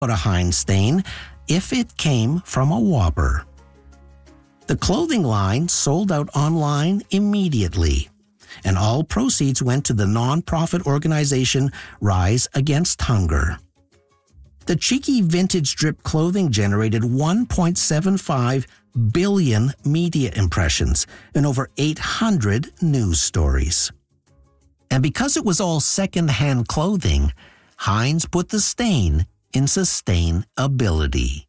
but a Heinz stain if it came from a Whopper. The clothing line sold out online immediately, and all proceeds went to the non-profit organization Rise Against Hunger. The cheeky vintage drip clothing generated 1.75 billion media impressions and over 800 news stories. And because it was all second-hand clothing, Heinz put the stain in sustainability.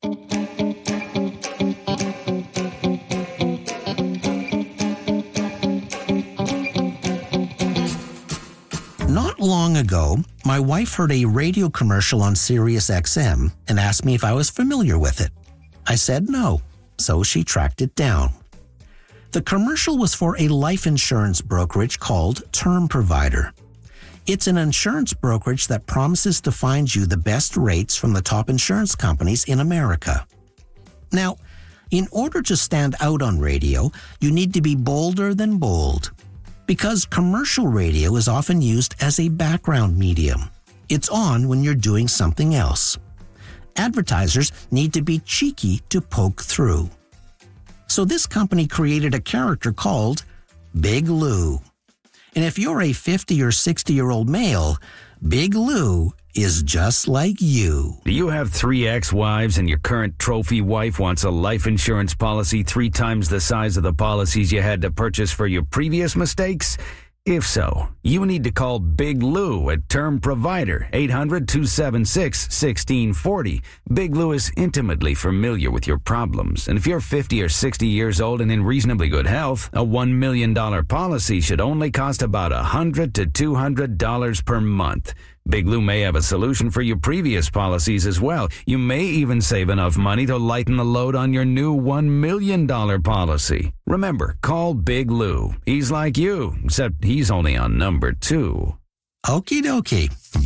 Not long ago, my wife heard a radio commercial on Sirius XM and asked me if I was familiar with it. I said no, so she tracked it down. The commercial was for a life insurance brokerage called Term Provider. It's an insurance brokerage that promises to find you the best rates from the top insurance companies in America. Now, in order to stand out on radio, you need to be bolder than bold. Because commercial radio is often used as a background medium. It's on when you're doing something else. Advertisers need to be cheeky to poke through. So this company created a character called Big Lou. And if you're a 50 or 60-year-old male, Big Lou is just like you. Do you have 3 ex-wives and your current trophy wife wants a life insurance policy 3 times the size of the policies you had to purchase for your previous mistakes? If so, you need to call Big Lou at Term Provider, 800-276-1640. Big Lou is intimately familiar with your problems, and if you're 50 or 60 years old and in reasonably good health, a $1 million policy should only cost about $100 to $200 per month. Big Lou may have a solution for your previous policies as well. You may even save enough money to lighten the load on your new $1 million policy. Remember, call Big Lou. He's like you, except he's only on number 2. Okie dokie.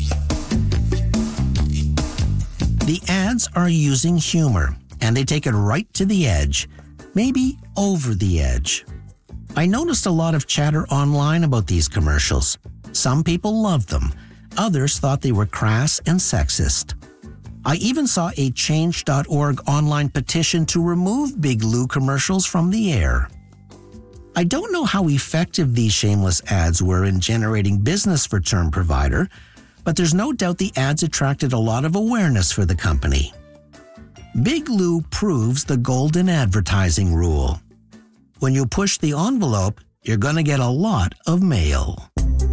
The ads are using humor, and they take it right to the edge, maybe over the edge. I noticed a lot of chatter online about these commercials. Some people loved them. Others thought they were crass and sexist. I even saw a Change.org online petition to remove Big Lou commercials from the air. I don't know how effective these shameless ads were in generating business for Term Provider, but there's no doubt the ads attracted a lot of awareness for the company. Big Lou proves the golden advertising rule. When you push the envelope, you're going to get a lot of mail.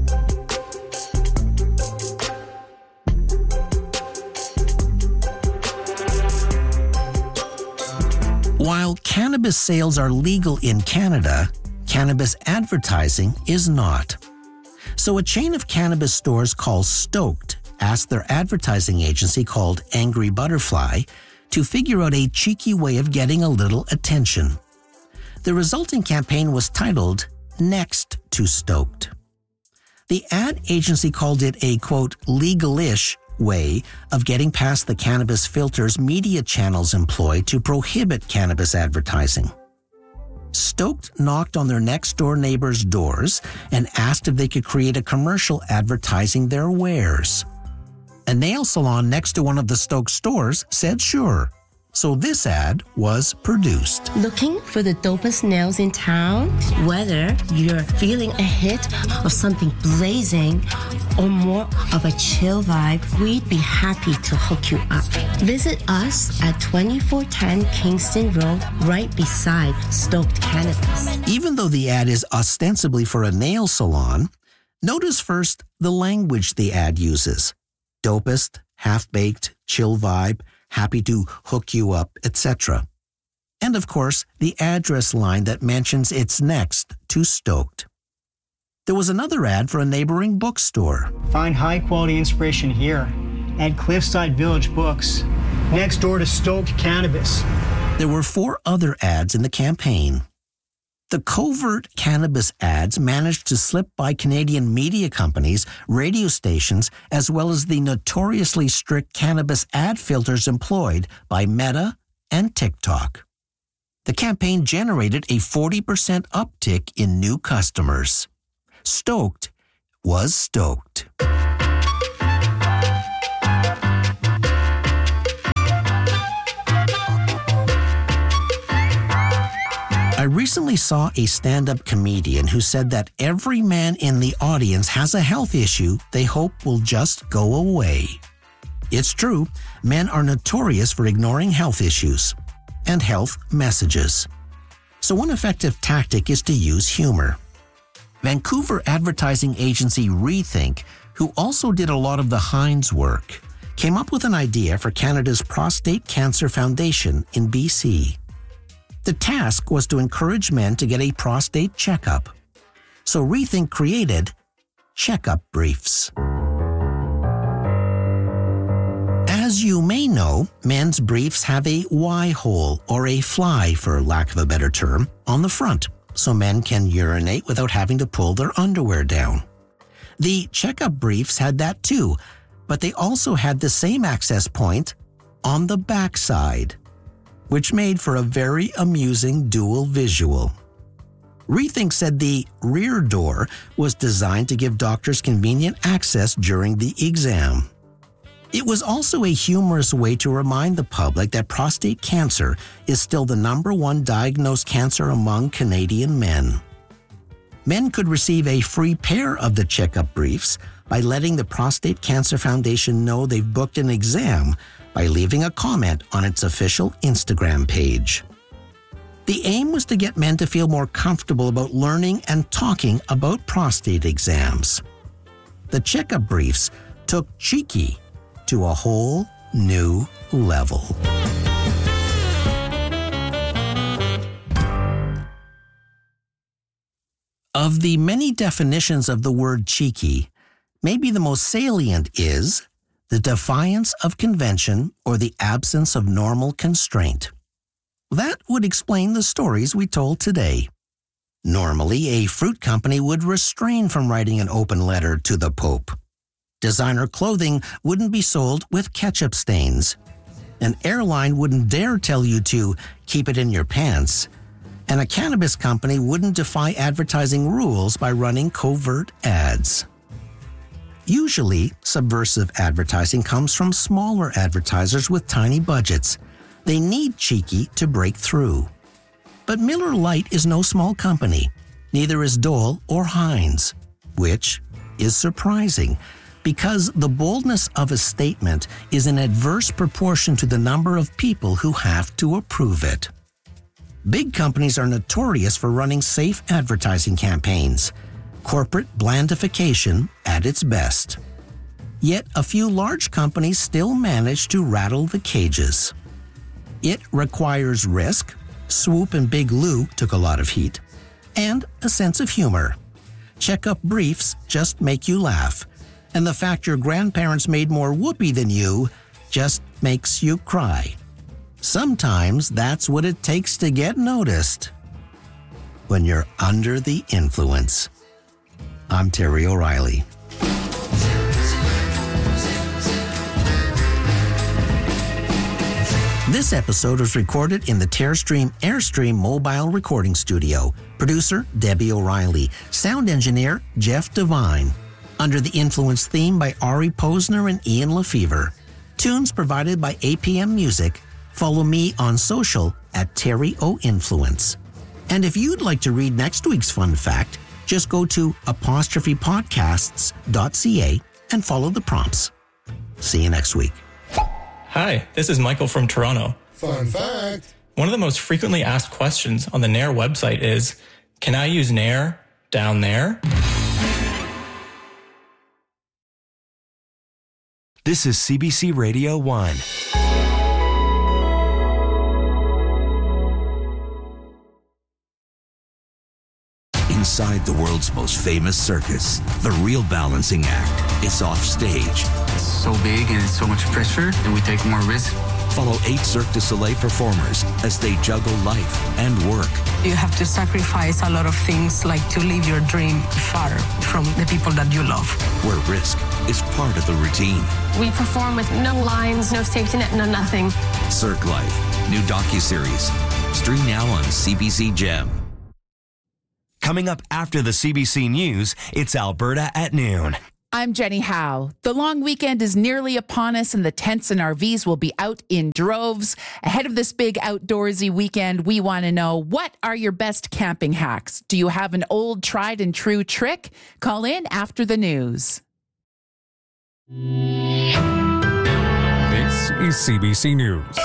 While cannabis sales are legal in Canada, cannabis advertising is not. So a chain of cannabis stores called Stoked asked their advertising agency called Angry Butterfly to figure out a cheeky way of getting a little attention. The resulting campaign was titled Next to Stoked. The ad agency called it a, quote, legal-ish way of getting past the cannabis filters media channels employ to prohibit cannabis advertising. Stoked knocked on their next-door neighbors' doors and asked if they could create a commercial advertising their wares. A nail salon next to one of the Stoked stores said sure. So this ad was produced. Looking for the dopest nails in town? Whether you're feeling a hit of something blazing or more of a chill vibe, we'd be happy to hook you up. Visit us at 2410 Kingston Road, right beside Stoked Cannabis. Even though the ad is ostensibly for a nail salon, notice first the language the ad uses. Dopest, half-baked, chill vibe, happy to hook you up, etc. And of course, the address line that mentions it's next to Stoked. There was another ad for a neighboring bookstore. Find high-quality inspiration here at Cliffside Village Books, next door to Stoked Cannabis. There were 4 other ads in the campaign. The covert cannabis ads managed to slip by Canadian media companies, radio stations, as well as the notoriously strict cannabis ad filters employed by Meta and TikTok. The campaign generated a 40% uptick in new customers. Stoked was stoked. I recently saw a stand-up comedian who said that every man in the audience has a health issue they hope will just go away. It's true, men are notorious for ignoring health issues and health messages. So one effective tactic is to use humor. Vancouver advertising agency Rethink, who also did a lot of the Heinz work, came up with an idea for Canada's Prostate Cancer Foundation in BC. The task was to encourage men to get a prostate checkup. So Rethink created checkup briefs. As you may know, men's briefs have a Y hole, or a fly for lack of a better term, on the front, so men can urinate without having to pull their underwear down. The checkup briefs had that too, but they also had the same access point on the backside, which made for a very amusing dual visual. Rethink said the rear door was designed to give doctors convenient access during the exam. It was also a humorous way to remind the public that prostate cancer is still the #1 diagnosed cancer among Canadian men. Men could receive a free pair of the checkup briefs by letting the Prostate Cancer Foundation know they've booked an exam by leaving a comment on its official Instagram page. The aim was to get men to feel more comfortable about learning and talking about prostate exams. The checkup briefs took cheeky to a whole new level. Of the many definitions of the word cheeky, maybe the most salient is the defiance of convention or the absence of normal constraint. That would explain the stories we told today. Normally, a fruit company would restrain from writing an open letter to the Pope. Designer clothing wouldn't be sold with ketchup stains. An airline wouldn't dare tell you to keep it in your pants. And a cannabis company wouldn't defy advertising rules by running covert ads. Usually, subversive advertising comes from smaller advertisers with tiny budgets. They need cheeky to break through. But Miller Lite is no small company. Neither is Dole or Heinz, which is surprising because the boldness of a statement is in adverse proportion to the number of people who have to approve it. Big companies are notorious for running safe advertising campaigns, corporate blandification at its best. Yet a few large companies still manage to rattle the cages. It requires risk, Swoop and Big Lou took a lot of heat, and a sense of humor. Checkup briefs just make you laugh, and the fact your grandparents made more whoopee than you just makes you cry. Sometimes that's what it takes to get noticed when you're under the influence. I'm Terry O'Reilly. This episode was recorded in the Terrestream Airstream mobile recording studio. Producer, Debbie O'Reilly. Sound engineer, Jeff Devine. Under the Influence theme by Ari Posner and Ian Lefevre. Tunes provided by APM Music. Follow me on social at Terry O Influence. And if you'd like to read next week's fun fact, just go to apostrophepodcasts.ca and follow the prompts. See you next week. Hi, this is Michael from Toronto. Fun fact. One of the most frequently asked questions on the Nair website is, can I use Nair down there? This is CBC Radio 1. Inside the world's most famous circus, the real balancing act is off stage. It's so big and it's so much pressure that we take more risk. Follow 8 Cirque du Soleil performers as they juggle life and work. You have to sacrifice a lot of things, like to leave your dream far from the people that you love. Where risk is part of the routine. We perform with no lines, no safety net, no nothing. Cirque Life, new docuseries. Stream now on CBC Gem. Coming up after the CBC News, it's Alberta at noon. I'm Jenny Howe. The long weekend is nearly upon us and the tents and RVs will be out in droves. Ahead of this big outdoorsy weekend, we want to know, what are your best camping hacks? Do you have an old tried and true trick? Call in after the news. This is CBC News.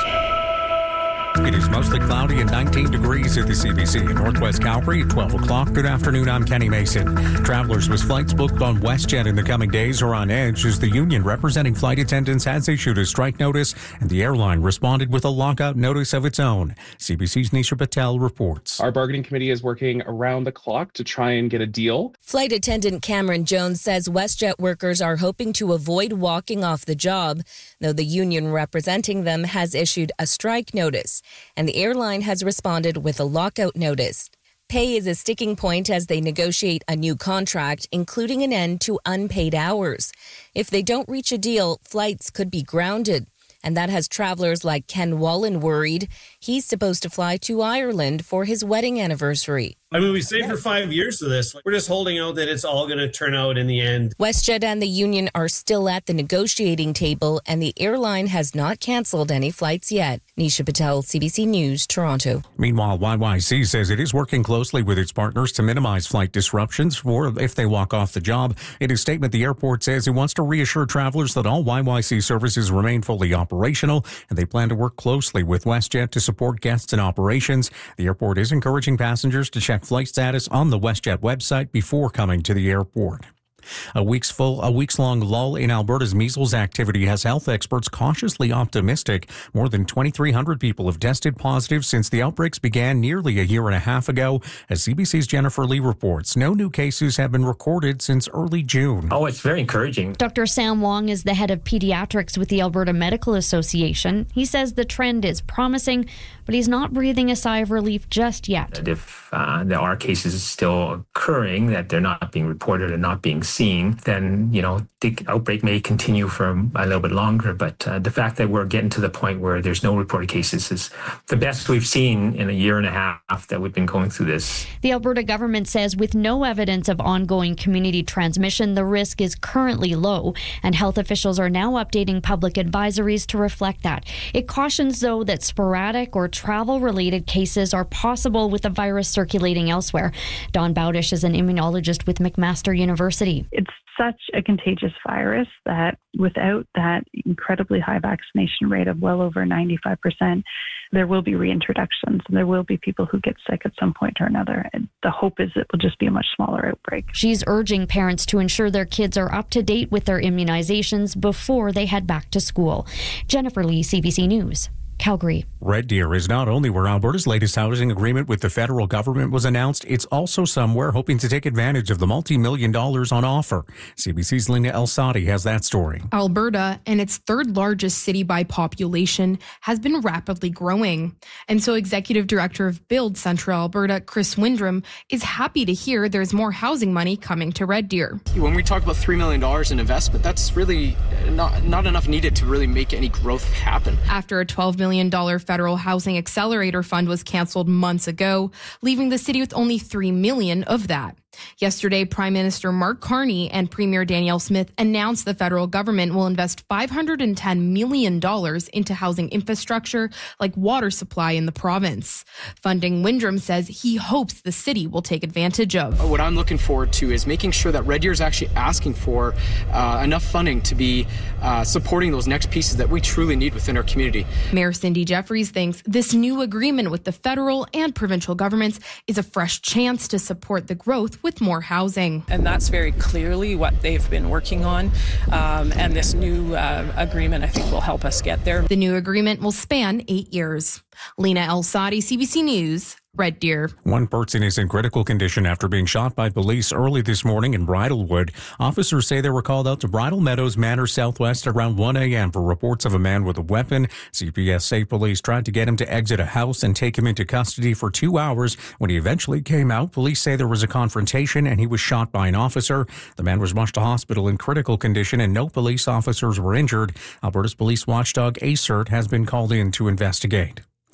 It is mostly cloudy and 19 degrees at the CBC in Northwest Calgary at 12 o'clock. Good afternoon, I'm Kenny Mason. Travelers with flights booked on WestJet in the coming days are on edge as the union representing flight attendants has issued a strike notice and the airline responded with a lockout notice of its own. CBC's Nisha Patel reports. Our bargaining committee is working around the clock to try and get a deal. Flight attendant Cameron Jones says WestJet workers are hoping to avoid walking off the job, though the union representing them has issued a strike notice. And the airline has responded with a lockout notice. Pay is a sticking point as they negotiate a new contract, including an end to unpaid hours. If they don't reach a deal, flights could be grounded. And that has travelers like Ken Wallen worried. He's supposed to fly to Ireland for his wedding anniversary. I mean, we saved for 5 years for this. We're just holding out that it's all going to turn out in the end. WestJet and the union are still at the negotiating table, and the airline has not canceled any flights yet. Nisha Patel, CBC News, Toronto. Meanwhile, YYC says it is working closely with its partners to minimize flight disruptions for if they walk off the job. In a statement, the airport says it wants to reassure travelers that all YYC services remain fully operational, and they plan to work closely with WestJet to support guests and operations. The airport is encouraging passengers to check flight status on the WestJet website before coming to the airport. A weeks-long lull in Alberta's measles activity has health experts cautiously optimistic. More than 2,300 people have tested positive since the outbreaks began nearly a year and a half ago. As CBC's Jennifer Lee reports, no new cases have been recorded since early June. Oh, it's very encouraging. Dr. Sam Wong is the head of pediatrics with the Alberta Medical Association. He says the trend is promising, but he's not breathing a sigh of relief just yet. If there are cases still occurring, that they're not being reported and not being seen, then, the outbreak may continue for a little bit longer. But the fact that we're getting to the point where there's no reported cases is the best we've seen in a year and a half that we've been going through this. The Alberta government says with no evidence of ongoing community transmission, the risk is currently low, and health officials are now updating public advisories to reflect that. It cautions, though, that sporadic or travel-related cases are possible with the virus circulating elsewhere. Dawn Bowdish is an immunologist with McMaster University. It's such a contagious virus that without that incredibly high vaccination rate of well over 95%, there will be reintroductions and there will be people who get sick at some point or another. And the hope is it will just be a much smaller outbreak. She's urging parents to ensure their kids are up to date with their immunizations before they head back to school. Jennifer Lee, CBC News, Calgary. Red Deer is not only where Alberta's latest housing agreement with the federal government was announced, it's also somewhere hoping to take advantage of the multi-million dollars on offer. CBC's Lena El-Sadi has that story. Alberta, and its third largest city by population, has been rapidly growing. And so Executive Director of Build Central Alberta, Chris Windrum, is happy to hear there's more housing money coming to Red Deer. When we talk about $3 million in investment, that's really not enough needed to really make any growth happen. After a $12 million federal housing accelerator fund was canceled months ago, leaving the city with only $3 million of that. Yesterday, Prime Minister Mark Carney and Premier Danielle Smith announced the federal government will invest $510 million into housing infrastructure like water supply in the province. Funding Windrum says he hopes the city will take advantage of. What I'm looking forward to is making sure that Red Deer is actually asking for enough funding to be supporting those next pieces that we truly need within our community. Mayor Cindy Jeffries thinks this new agreement with the federal and provincial governments is a fresh chance to support the growth with more housing. And that's very clearly what they've been working on. And this new agreement, I think, will help us get there. The new agreement will span 8 years. Lena El-Sadi, CBC News, Red Deer. One person is in critical condition after being shot by police early this morning in Bridlewood. Officers say they were called out to Bridle Meadows Manor Southwest around 1 a.m. for reports of a man with a weapon. CPS say police tried to get him to exit a house and take him into custody for 2 hours. When he eventually came out, police say there was a confrontation and he was shot by an officer. The man was rushed to hospital in critical condition and no police officers were injured. Alberta's police watchdog ACERT has been called in to investigate.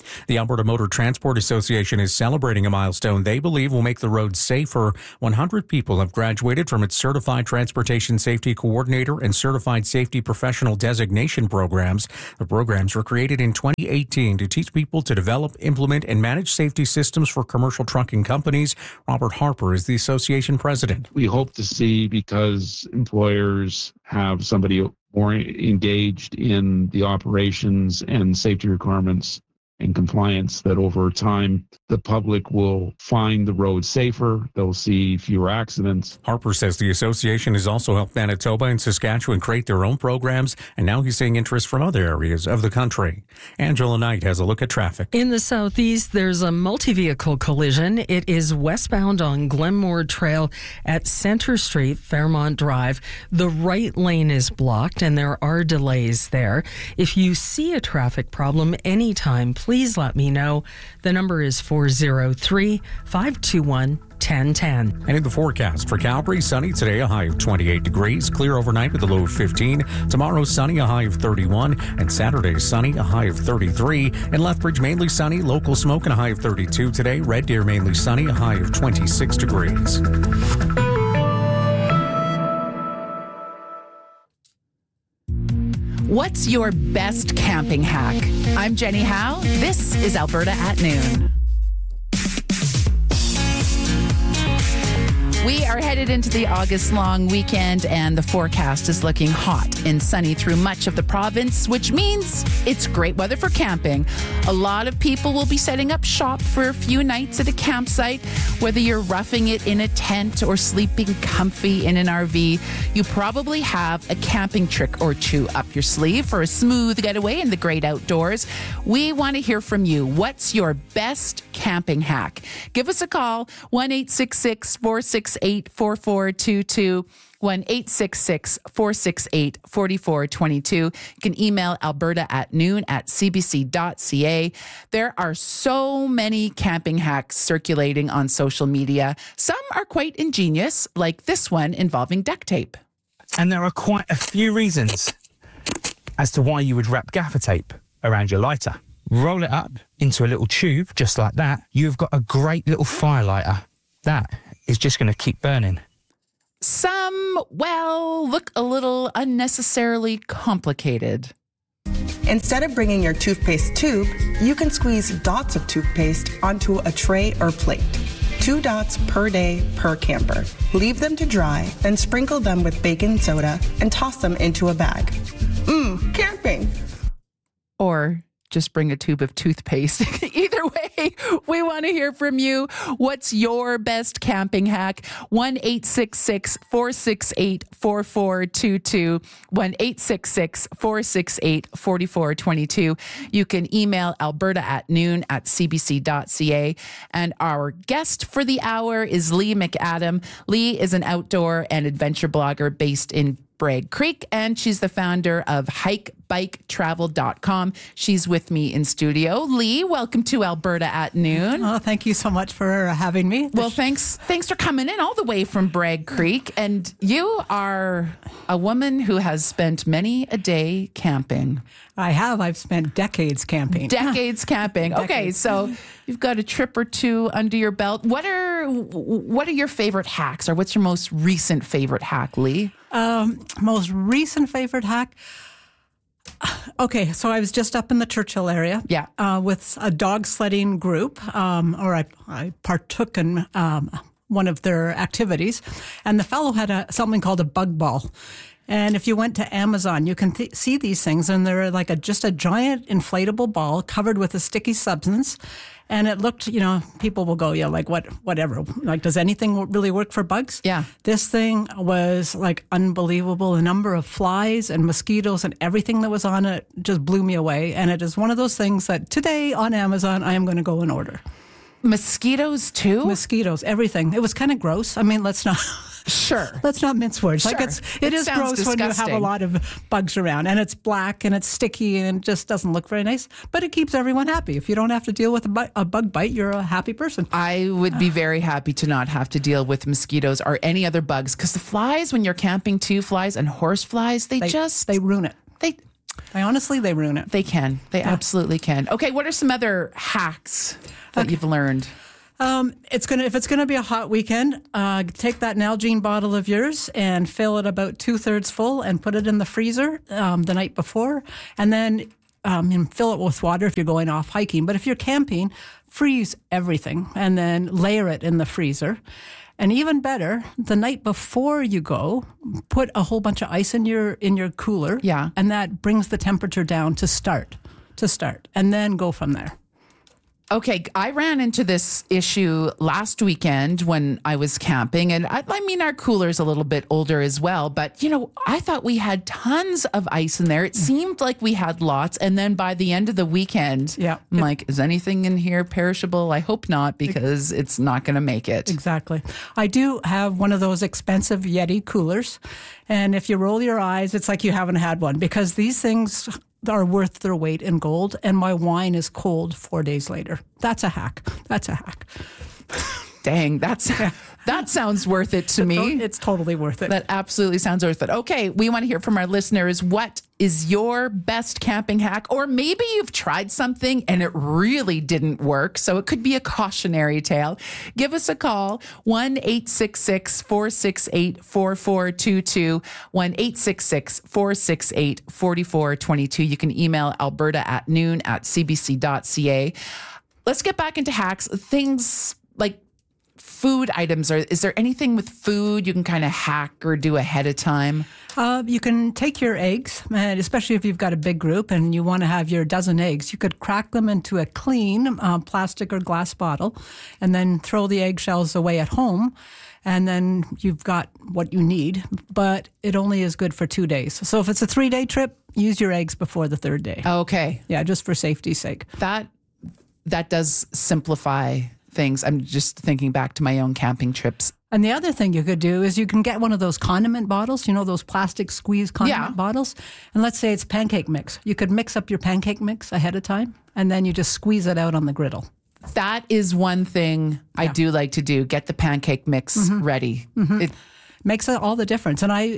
The Alberta Motor Transport Association is celebrating a milestone they believe will make the roads safer. 100 people have graduated from its Certified Transportation Safety Coordinator and Certified Safety Professional designation programs. The programs were created in 2018 to teach people to develop, implement, and manage safety systems for commercial trucking companies. Robert Harper is the association president. We hope to see, because employers have somebody more engaged in the operations and safety requirements and compliance, that over time the public will find the road safer. They'll see fewer accidents. Harper says the association has also helped Manitoba and Saskatchewan create their own programs, and now he's seeing interest from other areas of the country. Angela Knight has a look at traffic. In the southeast, there's a multi-vehicle collision. It is westbound on Glenmore Trail at Centre Street, Fairmont Drive. The right lane is blocked and there are delays there. If you see a traffic problem anytime, please let me know. The number is 403-521-1010. And in the forecast for Calgary, sunny today, a high of 28 degrees. Clear overnight with a low of 15. Tomorrow, sunny, a high of 31. And Saturday, sunny, a high of 33. In Lethbridge, mainly sunny, local smoke, and a high of 32 today. Red Deer, mainly sunny, a high of 26 degrees. What's your best camping hack? I'm Jenny Howe. This is Alberta at Noon. We are headed into the August long weekend, and the forecast is looking hot and sunny through much of the province, which means it's great weather for camping. A lot of people will be setting up shop for a few nights at a campsite. Whether you're roughing it in a tent or sleeping comfy in an RV, you probably have a camping trick or two up your sleeve for a smooth getaway in the great outdoors. We want to hear from you. What's your best camping hack? Give us a call, 1-866-468-4422, 1-866-468-4422. You can email alberta@noon@cbc.ca. There are so many camping hacks circulating on social media. Some are quite ingenious, like this one involving duct tape. And there are quite a few reasons as to why you would wrap gaffer tape around your lighter. Roll it up into a little tube, just like that. You've got a great little fire lighter. That is just going to keep burning. Some, well, look a little unnecessarily complicated. Instead of bringing your toothpaste tube, you can squeeze dots of toothpaste onto a tray or plate. 2 dots per day per camper. Leave them to dry, then sprinkle them with baking soda and toss them into a bag. Camping. Or just bring a tube of toothpaste. Either way, we want to hear from you. What's your best camping hack? 1-866-468-4422, 1-866-468-4422. You can email alberta@noon@cbc.ca. And our guest for the hour is Lee McAdam. Lee is an outdoor and adventure blogger based in Bragg Creek, and she's the founder of hikebiketravel.com. She's with me in studio. Lee, welcome to Alberta at Noon. Oh, thank you so much for having me. Well, thanks for coming in all the way from Bragg Creek. And you are a woman who has spent many a day camping. I have. I've spent decades camping. Decades camping. Okay, so you've got a trip or two under your belt. What are your favorite hacks, or what's your most recent favorite hack, Lee? Most recent favorite hack? Okay, so I was just up in the Churchill area with a dog sledding group, or I partook in one of their activities, and the fellow had something called a bug ball. And if you went to Amazon, you can see these things, and they're like just a giant inflatable ball covered with a sticky substance. And it looked, people will go, like whatever. Like, does anything really work for bugs? Yeah. This thing was like unbelievable. The number of flies and mosquitoes and everything that was on it just blew me away. And it is one of those things that today on Amazon, I am going to go and order. Mosquitoes too? Mosquitoes, everything. It was kind of gross. I mean, let's not mince words. Sure. Like it is gross disgusting when you have a lot of bugs around, and it's black and it's sticky and it just doesn't look very nice. But it keeps everyone happy. If you don't have to deal with a bug bite, you're a happy person. I would be very happy to not have to deal with mosquitoes or any other bugs, because the flies, when you're camping too, flies and horse flies, they ruin it. Honestly, they ruin it. They can. They absolutely can. Okay, what are some other hacks that you've learned? If it's gonna be a hot weekend, take that Nalgene bottle of yours and fill it about 2/3 full and put it in the freezer the night before, and then fill it with water if you're going off hiking. But if you're camping, freeze everything and then layer it in the freezer. And even better, the night before you go, put a whole bunch of ice in your cooler. Yeah. And that brings the temperature down to start, and then go from there. Okay, I ran into this issue last weekend when I was camping, and I mean, our cooler's a little bit older as well, but, I thought we had tons of ice in there. It seemed like we had lots, and then by the end of the weekend, I'm like, is anything in here perishable? I hope not, because it's not going to make it. Exactly. I do have one of those expensive Yeti coolers, and if you roll your eyes, it's like you haven't had one, because these things are worth their weight in gold, and my wine is cold 4 days later. That's a hack. Dang, that sounds worth it to me. It's totally worth it. That absolutely sounds worth it. Okay, we want to hear from our listeners. What is your best camping hack? Or maybe you've tried something and it really didn't work, so it could be a cautionary tale. Give us a call, 1-866-468-4422, 1-866-468-4422. You can email alberta@noon@cbc.ca. Let's get back into hacks. Things like food items. Is there anything with food you can kind of hack or do ahead of time? You can take your eggs, and especially if you've got a big group and you want to have your dozen eggs, you could crack them into a clean plastic or glass bottle and then throw the eggshells away at home. And then you've got what you need, but it only is good for 2 days. So if it's a 3-day trip, use your eggs before the 3rd day. Okay. Yeah, just for safety's sake. That does simplify things. I'm just thinking back to my own camping trips. And the other thing you could do is you can get one of those condiment bottles, those plastic squeeze condiment bottles. And let's say it's pancake mix. You could mix up your pancake mix ahead of time, and then you just squeeze it out on the griddle. That is one thing I do like to do. Get the pancake mix ready. Mm-hmm. It makes all the difference. And I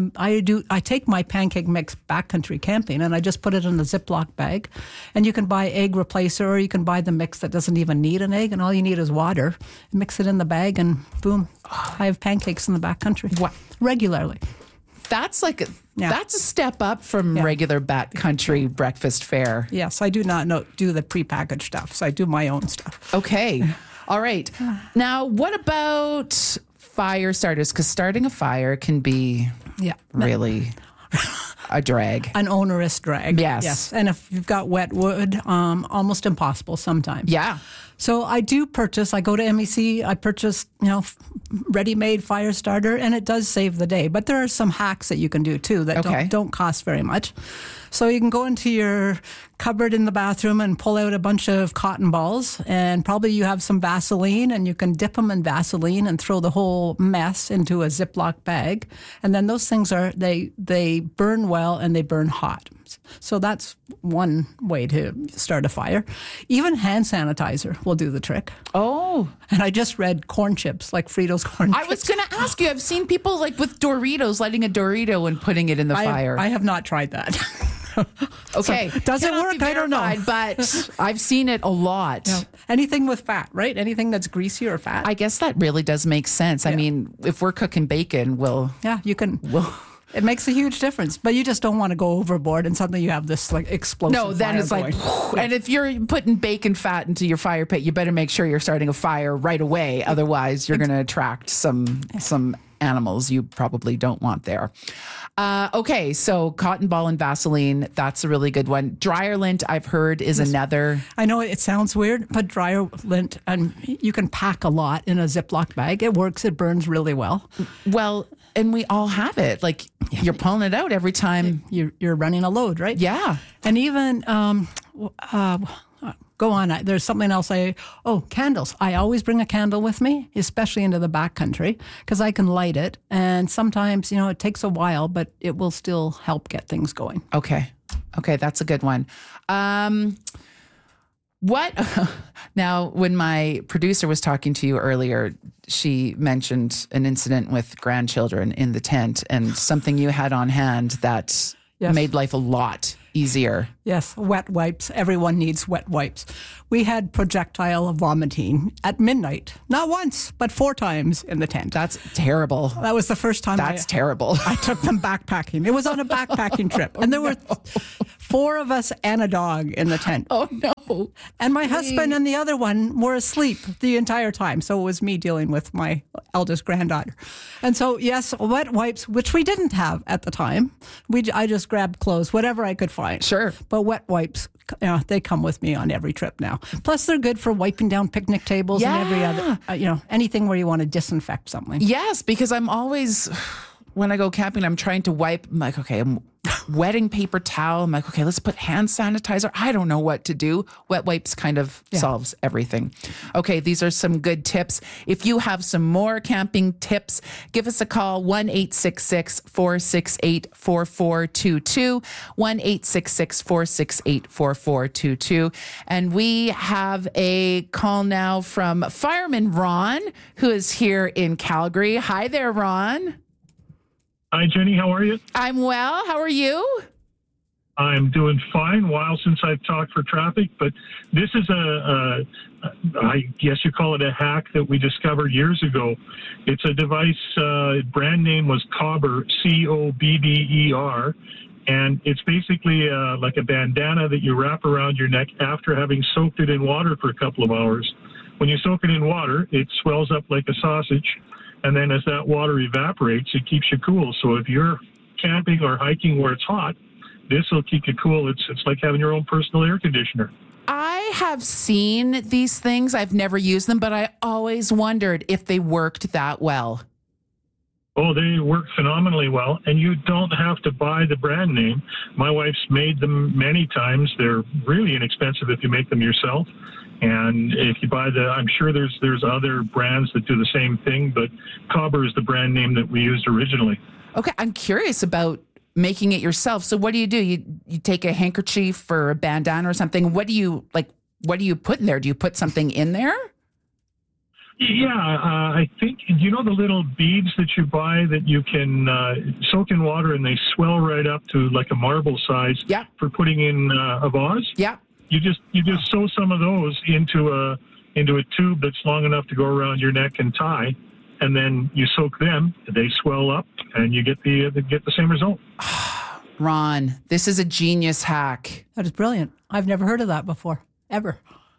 take my pancake mix backcountry camping and I just put it in a Ziploc bag. And you can buy egg replacer, or you can buy the mix that doesn't even need an egg, and all you need is water. Mix it in the bag and boom, I have pancakes in the backcountry. What? Regularly. That's that's a step up from regular backcountry breakfast fare. Yes, I do not do the prepackaged stuff, so I do my own stuff. Okay. All right. Now, what about fire starters? Because starting a fire can be really a drag. An onerous drag. Yes. And if you've got wet wood, almost impossible sometimes. Yeah. So I go to MEC, I purchase, ready-made fire starter, and it does save the day. But there are some hacks that you can do too that don't cost very much. So you can go into your cupboard in the bathroom and pull out a bunch of cotton balls, and probably you have some Vaseline, and you can dip them in Vaseline and throw the whole mess into a Ziploc bag. And then those things they burn well and they burn hot. So that's one way to start a fire. Even hand sanitizer will do the trick. Oh. And I just read corn chips, like Fritos corn chips. I was going to ask you, I've seen people with Doritos, lighting a Dorito and putting it in the fire. I have not tried that. Okay. So, does it work? I don't know. But I've seen it a lot. Yeah. Anything with fat, right? Anything that's greasy or fat. I guess that really does make sense. Yeah. I mean, if we're cooking bacon, it makes a huge difference, but you just don't want to go overboard and suddenly you have this explosive No, then it's going. And if you're putting bacon fat into your fire pit, you better make sure you're starting a fire right away. Otherwise, you're going to attract some animals you probably don't want there. Okay, so cotton ball and Vaseline, that's a really good one. Dryer lint, I've heard, is another. I know it sounds weird, but dryer lint, and you can pack a lot in a Ziploc bag. It works. It burns really well. Well, and we all have it. You're pulling it out every time. You're running a load, right? Yeah. And even, go on. There's something else. Candles. I always bring a candle with me, especially into the backcountry, because I can light it. And sometimes, it takes a while, but it will still help get things going. Okay, that's a good one. Now, when my producer was talking to you earlier, she mentioned an incident with grandchildren in the tent and something you had on hand that made life a lot easier. Yes, wet wipes. Everyone needs wet wipes. We had projectile vomiting at midnight. Not once, but 4 times in the tent. That's terrible. That was the first time terrible. I took them backpacking. It was on a backpacking trip. And there were 4 of us and a dog in the tent. Oh, no. And my husband and the other one were asleep the entire time. So it was me dealing with my eldest granddaughter. And so, yes, wet wipes, which we didn't have at the time. I just grabbed clothes, whatever I could find. Sure. But wet wipes, they come with me on every trip now. Plus, they're good for wiping down picnic tables and every other, anything where you want to disinfect something. Yes, because I'm always, when I go camping, I'm trying to wipe. I'm like, okay, I'm wetting paper towel. I'm like, okay, let's put hand sanitizer. I don't know what to do. Wet wipes kind of solves everything. Okay, these are some good tips. If you have some more camping tips, give us a call, 1-866-468-4422, 1-866-468-4422. And we have a call now from Fireman Ron, who is here in Calgary. Hi there, Ron. Hi, Jenny. How are you? I'm well. How are you? I'm doing fine. A while since I've talked for traffic, but this is I guess you call it a hack that we discovered years ago. It's a device, brand name was Cobber, Cobber, and it's basically like a bandana that you wrap around your neck after having soaked it in water for a couple of hours. When you soak it in water, it swells up like a sausage. And then as that water evaporates, it keeps you cool. So if you're camping or hiking where it's hot, this will keep you cool. It's like having your own personal air conditioner. I have seen these things. I've never used them, but I always wondered if they worked that well. Oh, they work phenomenally well, and you don't have to buy the brand name. My wife's made them many times. They're really inexpensive if you make them yourself. And if you buy I'm sure there's other brands that do the same thing, but Cobber is the brand name that we used originally. Okay, I'm curious about making it yourself. So what do? You take a handkerchief or a bandana or something. What do you put in there? Do you put something in there? Yeah, I think, you know the little beads that you buy that you can soak in water and they swell right up to like a marble size for putting in a vase? Yeah. You just sew some of those into a tube that's long enough to go around your neck and tie, and then you soak them. They swell up, and you get the same result. Ron, this is a genius hack. That is brilliant. I've never heard of that before, ever.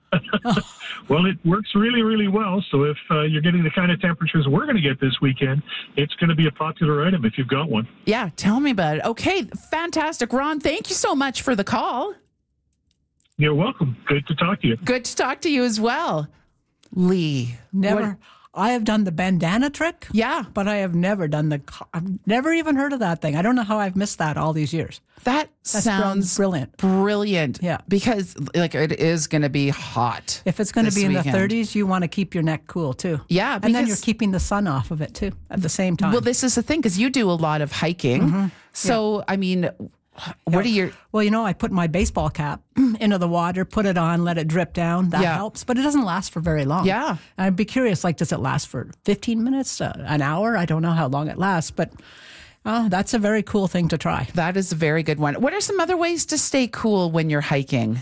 Well, it works really, really well. So if you're getting the kind of temperatures we're going to get this weekend, it's going to be a popular item if you've got one. Yeah, tell me about it. Okay, fantastic. Ron, thank you so much for the call. You're welcome. Good to talk to you. Good to talk to you as well. Lee. Never. I have done the bandana trick. Yeah. But I have never done I've never even heard of that thing. I don't know how I've missed that all these years. That sounds brilliant. Brilliant. Yeah. Because it is going to be hot. If it's going to be in the 30s, you want to keep your neck cool too. Yeah. And then you're keeping the sun off of it too at the same time. Well, this is the thing, because you do a lot of hiking. Mm-hmm. So, I mean, what are your... Well, I put my baseball cap into the water, put it on, let it drip down. That helps, but it doesn't last for very long. Yeah. I'd be curious, does it last for 15 minutes, an hour? I don't know how long it lasts, but that's a very cool thing to try. That is a very good one. What are some other ways to stay cool when you're hiking?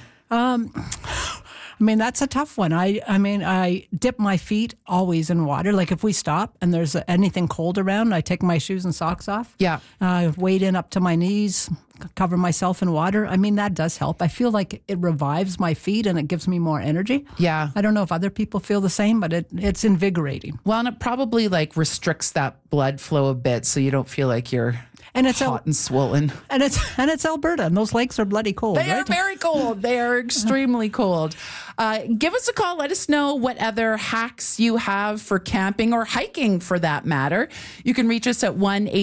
That's a tough one. I dip my feet always in water. Like if we stop and there's anything cold around, I take my shoes and socks off. Yeah. Wade in up to my knees, cover myself in water. That does help. I feel like it revives my feet and it gives me more energy. Yeah. I don't know if other people feel the same, but it's invigorating. Well, and it probably restricts that blood flow a bit so you don't feel like you're hot and swollen. And it's Alberta, and those lakes are bloody cold. They are very cold. They are extremely cold. Give us a call. Let us know what other hacks you have for camping or hiking, for that matter. You can reach us at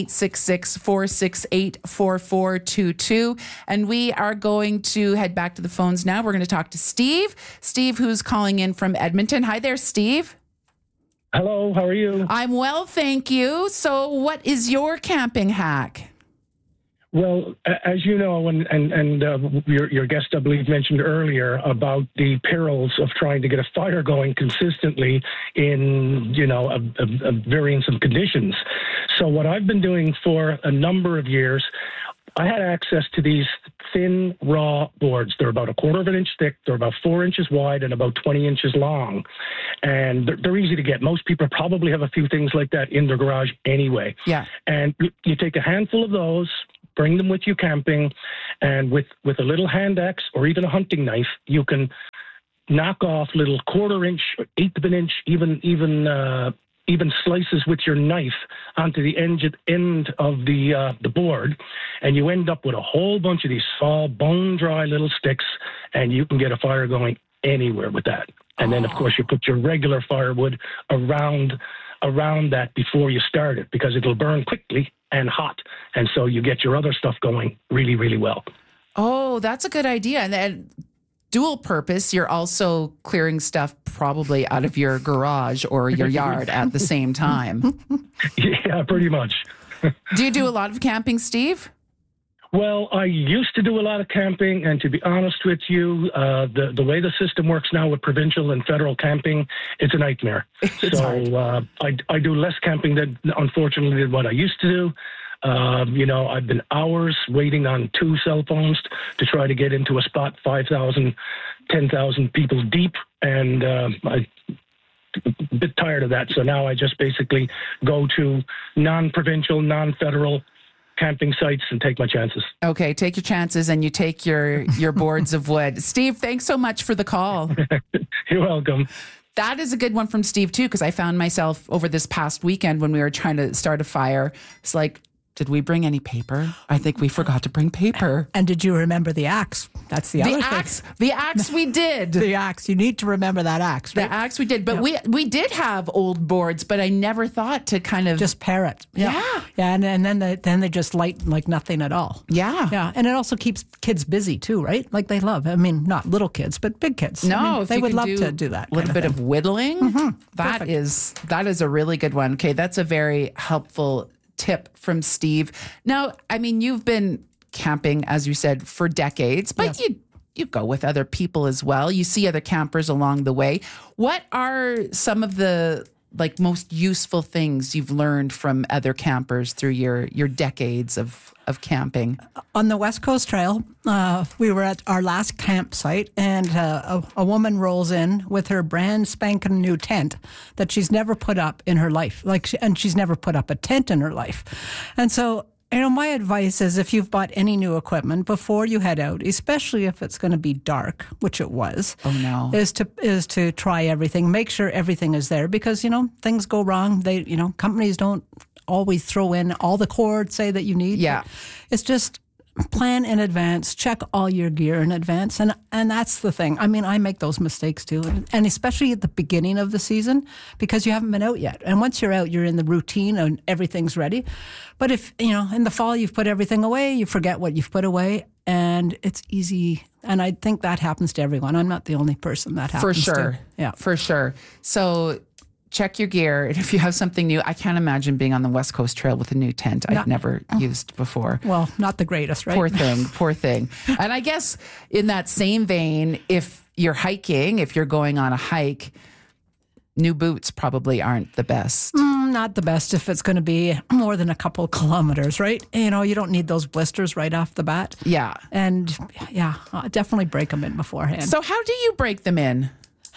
1-866-468-4422. And we are going to head back to the phones now. We're going to talk to Steve. Steve, who's calling in from Edmonton. Hi there, Steve. Hello, how are you? I'm well, thank you. So what is your camping hack? Well, as you know, and your guest, I believe, mentioned earlier about the perils of trying to get a fire going consistently in, a variance of conditions. So what I've been doing for a number of years, I had access to these thin, raw boards. They're about 1/4 of an inch thick. They're about 4 inches wide and about 20 inches long. And they're easy to get. Most people probably have a few things like that in their garage anyway. Yeah. And you take a handful of those, bring them with you camping, and with a little hand axe or even a hunting knife, you can knock off little 1/4 inch, 1/8 of an inch, even slices with your knife onto the end of the board, and you end up with a whole bunch of these small, bone-dry little sticks, and you can get a fire going anywhere with that. And then, of course, you put your regular firewood around that before you start it, because it'll burn quickly and hot, and so you get your other stuff going really, really well. Oh, that's a good idea. And then dual purpose, you're also clearing stuff probably out of your garage or your yard at the same time. Yeah, pretty much. Do you do a lot of camping, Steve? Well, I used to do a lot of camping, and to be honest with you, the way the system works now with provincial and federal camping, it's a nightmare. I do less camping unfortunately, than what I used to do. I've been hours waiting on 2 cell phones to try to get into a spot 5,000, 10,000 people deep, and I'm a bit tired of that. So now I just basically go to non-provincial, non-federal camping sites and take my chances. Okay, take your chances, and you take your boards of wood. Steve, thanks so much for the call. You're welcome. That is a good one from Steve, too, because I found myself over this past weekend when we were trying to start a fire. It's like, did we bring any paper? I think we forgot to bring paper. And did you remember the axe? That's the other thing. The axe we did. The axe. You need to remember that axe, right? The axe we did. But we did have old boards, but I never thought to kind of... Just pair it. Yeah. Yeah, and then they just light like nothing at all. Yeah. Yeah, and it also keeps kids busy too, right? Like they love, I mean, not little kids, but big kids. No, they would love to do that. A little bit of whittling. Mm-hmm. That is a really good one. Okay, that's a very helpful tip from Steve. Now, I mean, you've been camping, as you said, for decades, but you go with other people as well. You see other campers along the way. What are some of the most useful things you've learned from other campers through your decades of camping? On the West Coast Trail, we were at our last campsite, and a woman rolls in with her brand spanking new tent that she's never put up in her life. And she's never put up a tent in her life. And so, my advice is, if you've bought any new equipment before you head out, especially if it's going to be dark, which it was, is to try everything, make sure everything is there, because things go wrong. They companies don't always throw in all the cords, say, that you need. Yeah, it's just plan in advance, check all your gear in advance, and that's the thing. I mean, I make those mistakes too, and especially at the beginning of the season, because you haven't been out yet. And once you're out, you're in the routine and everything's ready. But if in the fall you've put everything away, you forget what you've put away, and it's easy. And I think that happens to everyone. I'm not the only person that happens to. For sure. Yeah, for sure. So check your gear. And if you have something new, I can't imagine being on the West Coast Trail with a new tent I'd never used before. Well, not the greatest, right? Poor thing. And I guess in that same vein, if you're hiking, if you're going on a hike, new boots probably aren't the best. Not the best if it's going to be more than a couple kilometers, right? You don't need those blisters right off the bat. Yeah. And definitely break them in beforehand. So how do you break them in?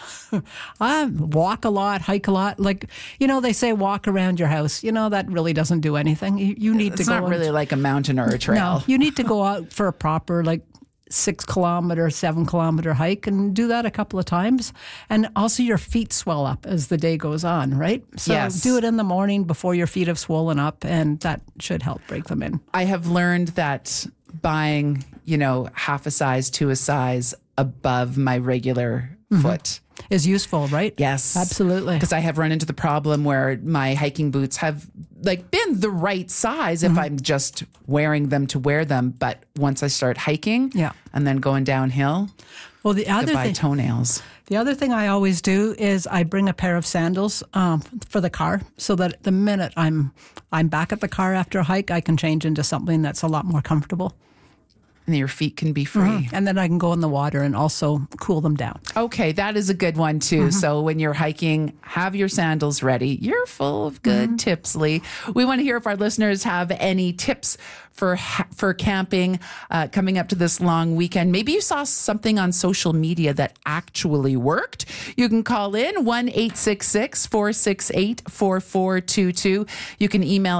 I walk a lot, hike a lot. They say walk around your house. That really doesn't do anything. You need to go. It's not really like a mountain or a trail. No, you need to go out for a proper 6 kilometer, 7 kilometer hike, and do that a couple of times. And also your feet swell up as the day goes on, right? So do it in the morning before your feet have swollen up, and that should help break them in. I have learned that buying, half a size to a size above my regular foot is useful, right? Yes. Absolutely. Because I have run into the problem where my hiking boots have been the right size if I'm just wearing them to wear them. But once I start hiking and then going downhill, the other thing, toenails. The other thing I always do is I bring a pair of sandals for the car, so that the minute I'm back at the car after a hike, I can change into something that's a lot more comfortable. And your feet can be free. And then I can go in the water and also cool them down. Okay, that is a good one too. So when you're hiking, have your sandals ready. You're full of good tips, Lee. We want to hear if our listeners have any tips for camping coming up to this long weekend. Maybe you saw something on social media that actually worked. You can call in 1-866-468-4422. You can email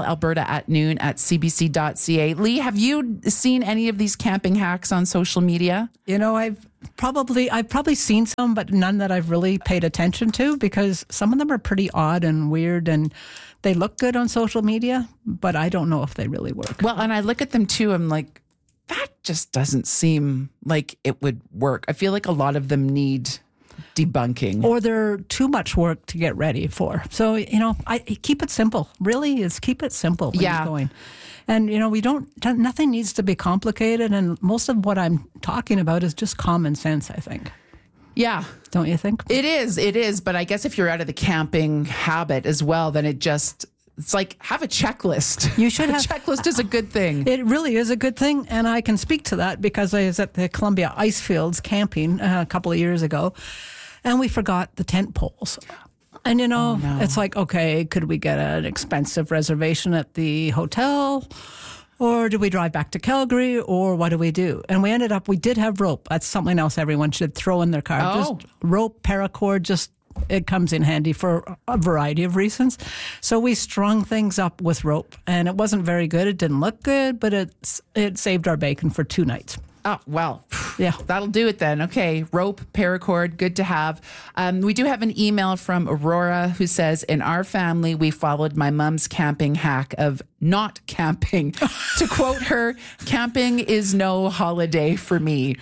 alberta@noon@cbc.ca. Lee, have you seen any of these camping hacks on social media? You know, I've probably seen some, but none that I've really paid attention to, because some of them are pretty odd and weird, and they look good on social media, but I don't know if they really work. Well, and I look at them too, I'm like, that just doesn't seem like it would work. I feel like a lot of them need debunking. Or they're too much work to get ready for. So, you know, I keep it simple. Really, is keep it simple when you're going. And, you know, nothing needs to be complicated. And most of what I'm talking about is just common sense, I think. Yeah. Don't you think? It is. But I guess if you're out of the camping habit as well, then it's like, have a checklist. You should have. A checklist is a good thing. It really is a good thing. And I can speak to that because I was at the Columbia Icefields camping a couple of years ago, and we forgot the tent poles. And, you know, It's like, okay, could we get an expensive reservation at the hotel? Or do we drive back to Calgary? Or what do we do? And we did have rope. That's something else everyone should throw in their car. Just rope, paracord, it comes in handy for a variety of reasons. So we strung things up with rope, and it wasn't very good. It didn't look good, but it saved our bacon for 2 nights. Oh, well, yeah, that'll do it then. Okay, rope, paracord, good to have. We do have an email from Aurora who says, in our family, we followed my mom's camping hack of not camping. To quote her, camping is no holiday for me.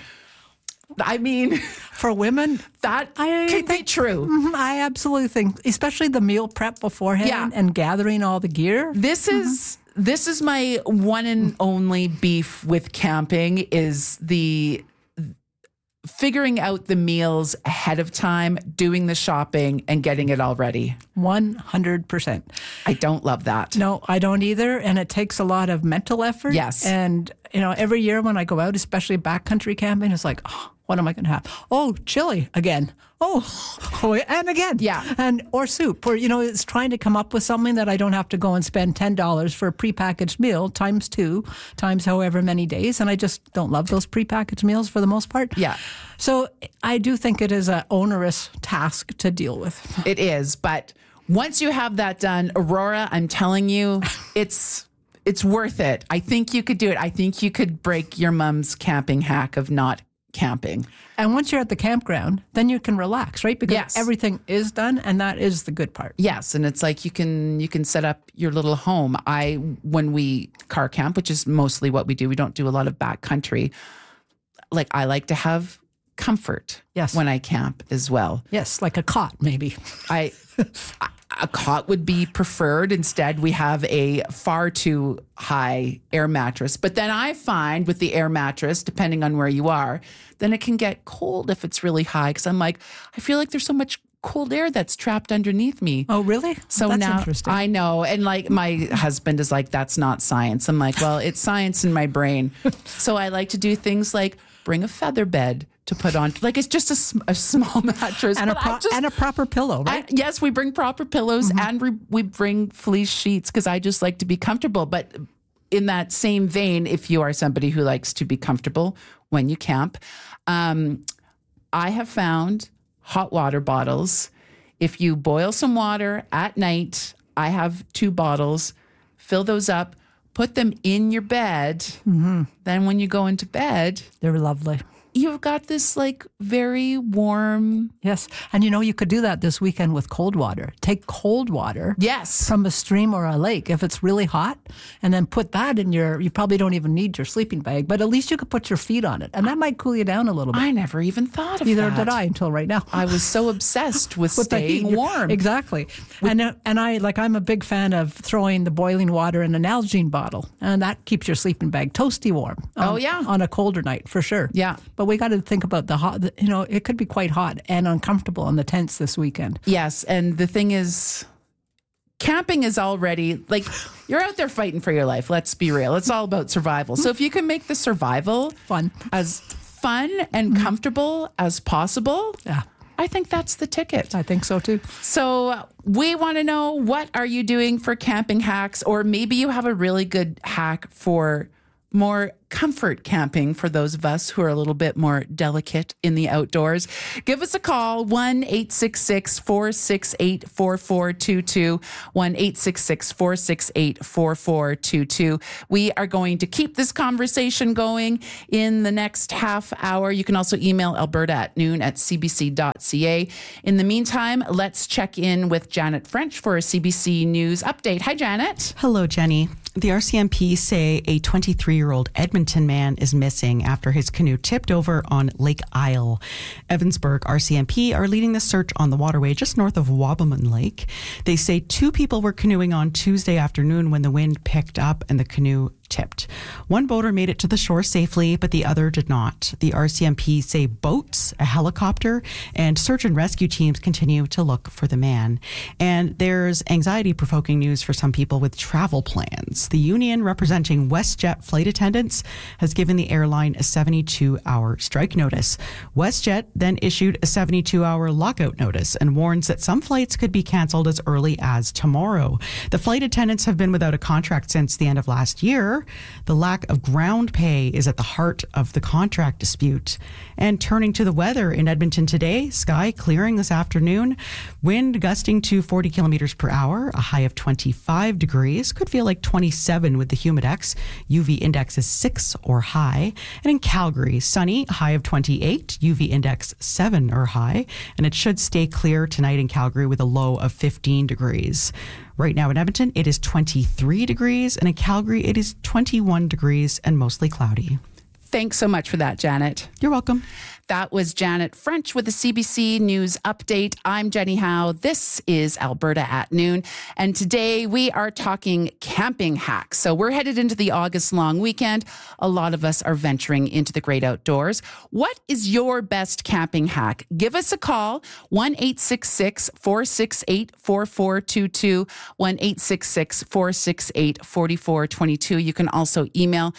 I mean, for women, that could be true. I absolutely think, especially the meal prep beforehand and gathering all the gear. This is my one and only beef with camping, is the figuring out the meals ahead of time, doing the shopping, and getting it all ready. 100%. I don't love that. No, I don't either. And it takes a lot of mental effort. Yes. And, you know, every year when I go out, especially backcountry camping, it's like, what am I going to have? Oh, chili again. Oh, and again. Yeah. Or soup. Or, you know, it's trying to come up with something that I don't have to go and spend $10 for a prepackaged meal times 2, times however many days. And I just don't love those prepackaged meals for the most part. Yeah. So I do think it is an onerous task to deal with. It is. But once you have that done, Aurora, I'm telling you, it's worth it. I think you could do it. I think you could break your mom's camping hack of not camping. And once you're at the campground, then you can relax, right? Because everything is done, and that is the good part. Yes, and it's like you can set up your little home. When we car camp, which is mostly what we do, we don't do a lot of backcountry. Like, I like to have comfort when I camp as well. Yes, like a cot maybe. A cot would be preferred. Instead, we have a far too high air mattress. But then I find with the air mattress, depending on where you are, then it can get cold if it's really high. Because I'm like, I feel like there's so much cold air that's trapped underneath me. Oh, really? So that's now interesting. I know. And like my husband is like, that's not science. I'm like, well, it's science in my brain. So I like to do things like bring a feather bed to put on. Like, it's just a small mattress. And a proper pillow, right? Yes, we bring proper pillows and we bring fleece sheets because I just like to be comfortable. But in that same vein, if you are somebody who likes to be comfortable when you camp, I have found hot water bottles. If you boil some water at night, I have 2 bottles, fill those up, put them in your bed. Then when you go into bed, they're lovely. You've got this like very warm. Yes. And you know, you could do that this weekend with cold water. Take cold water. Yes. From a stream or a lake if it's really hot, and then put that in you probably don't even need your sleeping bag, but at least you could put your feet on it. And that might cool you down a little bit. I never even thought of Neither that. did I until right now. I was so obsessed with staying warm. Exactly. And I'm a big fan of throwing the boiling water in an Nalgene bottle, and that keeps your sleeping bag toasty warm. On a colder night for sure. Yeah. But we got to think about the hot, you know, it could be quite hot and uncomfortable in the tents this weekend. Yes. And the thing is, camping is already like you're out there fighting for your life. Let's be real. It's all about survival. So if you can make the survival fun and comfortable as possible, I think that's the ticket. I think so too. So we want to know, what are you doing for camping hacks? Or maybe you have a really good hack for more comfort camping for those of us who are a little bit more delicate in the outdoors. Give us a call, 1-866-468-4422, 1-866-468-4422. We are going to keep this conversation going in the next half hour. You can also email alberta@noon@cbc.ca. In the meantime, let's check in with Janet French for a CBC News update. Hi, Janet. Hello, Jenny. The RCMP say a 23-year-old Edmonton man is missing after his canoe tipped over on Lake Isle. Evansburg RCMP are leading the search on the waterway just north of Wabamun Lake. They say 2 people were canoeing on Tuesday afternoon when the wind picked up and the canoe tipped. One boater made it to the shore safely, but the other did not. The RCMP say boats, a helicopter, and search and rescue teams continue to look for the man. And there's anxiety-provoking news for some people with travel plans. The union representing WestJet flight attendants has given the airline a 72-hour strike notice. WestJet then issued a 72-hour lockout notice and warns that some flights could be canceled as early as tomorrow. The flight attendants have been without a contract since the end of last year. The lack of ground pay is at the heart of the contract dispute. And turning to the weather in Edmonton today, sky clearing this afternoon, wind gusting to 40 kilometers per hour, a high of 25 degrees, could feel like 27 with the humidex. UV index is 6 or high. And in Calgary, sunny, high of 28, UV index 7 or high. And it should stay clear tonight in Calgary with a low of 15 degrees. Right now in Edmonton, it is 23 degrees, and in Calgary, it is 21 degrees and mostly cloudy. Thanks so much for that, Janet. You're welcome. That was Janet French with the CBC News Update. I'm Jenny Howe. This is Alberta at Noon. And today we are talking camping hacks. So we're headed into the August long weekend. A lot of us are venturing into the great outdoors. What is your best camping hack? Give us a call, 1-866-468-4422, 1-866-468-4422. You can also email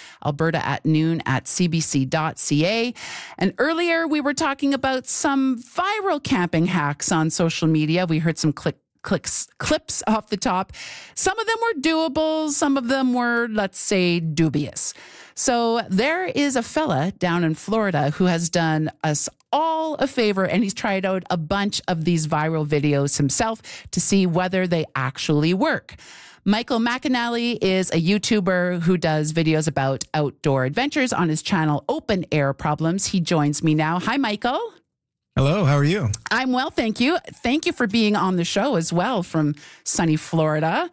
alberta@noon@cbc.ca. And earlier, we were talking about some viral camping hacks on social media. We heard some clips off the top. Some of them were doable. Some of them were, let's say, dubious. So there is a fella down in Florida who has done us all a favor, and he's tried out a bunch of these viral videos himself to see whether they actually work. Michael McAnally is a YouTuber who does videos about outdoor adventures on his channel Open Air Problems. He joins me now. Hi, Michael. Hello, how are you? I'm well, thank you. Thank you for being on the show as well from sunny Florida.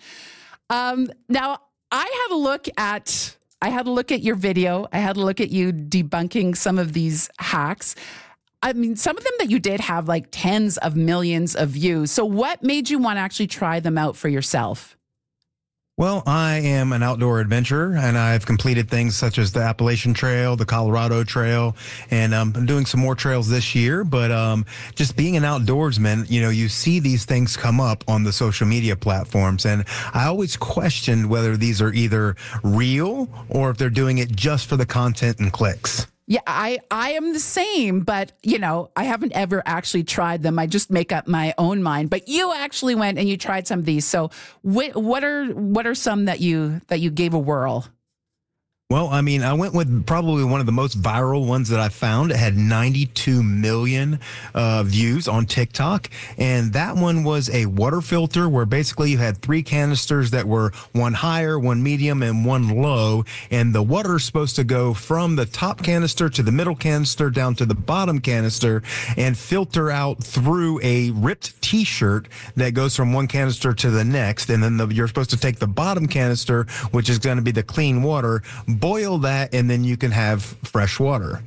Now, I had a look at your video. I had a look at you debunking some of these hacks. I mean, some of them that you did have like tens of millions of views. So what made you want to actually try them out for yourself? Well, I am an outdoor adventurer, and I've completed things such as the Appalachian Trail, the Colorado Trail, and I'm doing some more trails this year. But just being an outdoorsman, you see these things come up on the social media platforms, and I always questioned whether these are either real or if they're doing it just for the content and clicks. Yeah, I am the same, but I haven't ever actually tried them. I just make up my own mind. But you actually went and you tried some of these. So what are some that you gave a whirl? Well, I mean, I went with probably one of the most viral ones that I found. It had 92 million views on TikTok. And that one was a water filter where basically you had 3 canisters that were one higher, one medium, and one low. And the water is supposed to go from the top canister to the middle canister down to the bottom canister and filter out through a ripped T-shirt that goes from one canister to the next. And then you're supposed to take the bottom canister, which is going to be the clean water, boil that, and then you can have fresh water.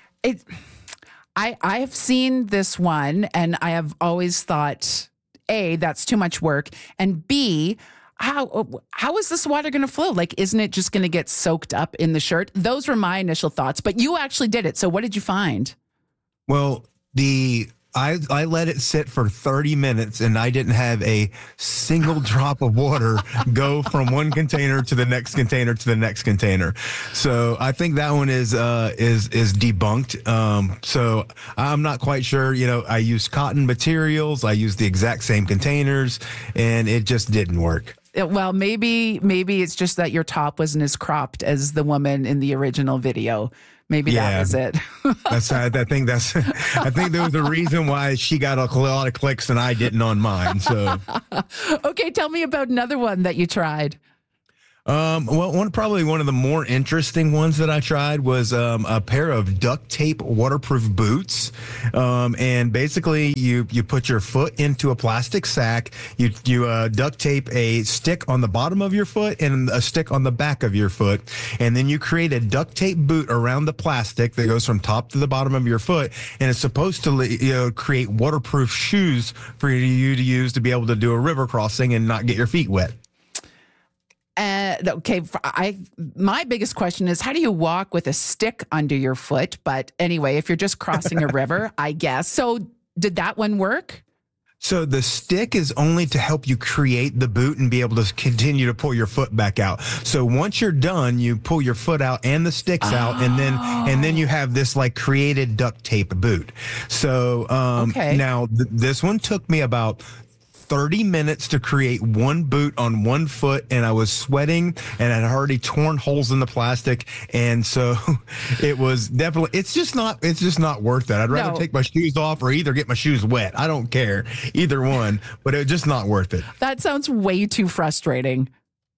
I have seen this one, and I have always thought, A, that's too much work, and B, how is this water going to flow? Like, isn't it just going to get soaked up in the shirt? Those were my initial thoughts, but you actually did it. So what did you find? Well, I let it sit for 30 minutes and I didn't have a single drop of water go from one container to the next container to the next container. So I think that one is debunked. So I'm not quite sure. I used cotton materials. I used the exact same containers and it just didn't work. Well, maybe it's just that your top wasn't as cropped as the woman in the original video. Maybe that was it. I think there was a reason why she got a lot of clicks and I didn't on mine. So, okay, tell me about another one that you tried. Probably one of the more interesting ones that I tried was a pair of duct tape waterproof boots. And basically you put your foot into a plastic sack, you duct tape a stick on the bottom of your foot and a stick on the back of your foot, and then you create a duct tape boot around the plastic that goes from top to the bottom of your foot, and it's supposed to create waterproof shoes for you to use to be able to do a river crossing and not get your feet wet. Okay, my biggest question is, how do you walk with a stick under your foot? But anyway, if you're just crossing a river, I guess. So did that one work? So the stick is only to help you create the boot and be able to continue to pull your foot back out. So once you're done, you pull your foot out and the sticks out, and then you have this like created duct tape boot. So now this one took me about 30 minutes to create one boot on one foot, and I was sweating and I had already torn holes in the plastic, and so it was definitely it's just not worth it. I'd rather take my shoes off or either get my shoes wet. I don't care, either one, but it's just not worth it. That sounds way too frustrating.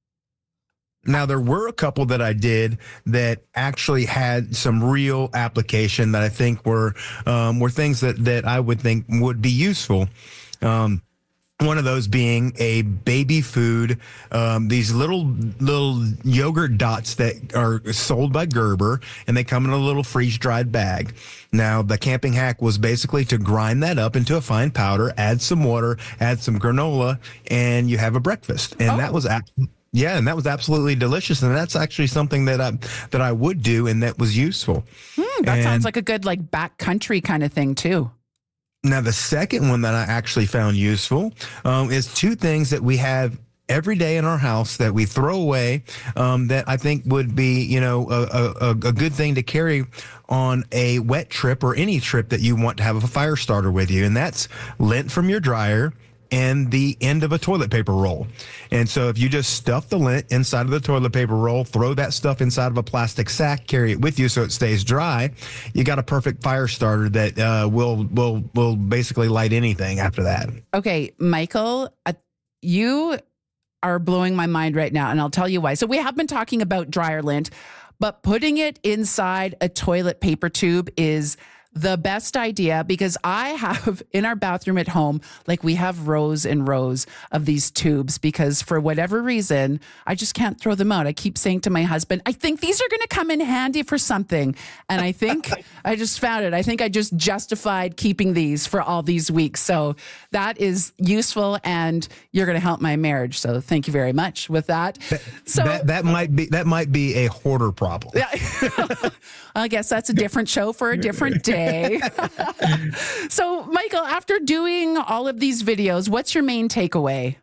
Now, there were a couple that I did that actually had some real application that I think were things that I would think would be useful. One of those being a baby food, these little yogurt dots that are sold by Gerber, and they come in a little freeze-dried bag. Now, the camping hack was basically to grind that up into a fine powder, add some water, add some granola, and you have a breakfast. And that was absolutely delicious. And that's actually something that I would do, and that was useful. That sounds like a good backcountry kind of thing too. Now, the second one that I actually found useful is two things that we have every day in our house that we throw away that I think would be, a good thing to carry on a wet trip or any trip that you want to have a fire starter with you. And that's lint from your dryer and the end of a toilet paper roll. And so if you just stuff the lint inside of the toilet paper roll, throw that stuff inside of a plastic sack, carry it with you so it stays dry, you got a perfect fire starter that will basically light anything after that. Okay, Michael, you are blowing my mind right now, and I'll tell you why. So we have been talking about dryer lint, but putting it inside a toilet paper tube is the best idea, because I have in our bathroom at home, we have rows and rows of these tubes, because for whatever reason, I just can't throw them out. I keep saying to my husband, I think these are going to come in handy for something. And I think I just found it. I think I just justified keeping these for all these weeks. So that is useful, and you're going to help my marriage. So thank you very much with that. That might be a hoarder problem. Yeah. I guess that's a different show for a different day. So, Michael, after doing all of these videos, what's your main takeaway?